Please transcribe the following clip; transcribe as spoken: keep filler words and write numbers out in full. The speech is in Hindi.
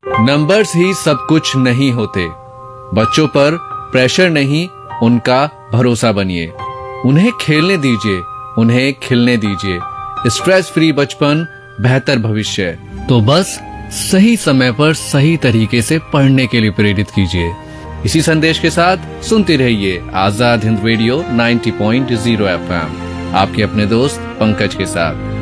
नंबर्स ही सब कुछ नहीं होते। बच्चों पर प्रेशर नहीं, उनका भरोसा बनिए। उन्हें खेलने दीजिए, उन्हें खिलने दीजिए। स्ट्रेस फ्री बचपन, बेहतर भविष्य। तो बस सही समय पर सही तरीके से पढ़ने के लिए प्रेरित कीजिए। इसी संदेश के साथ सुनते रहिए आजाद हिंद रेडियो नब्बे पॉइंट शून्य एफ एम, आपके अपने दोस्त पंकज के साथ।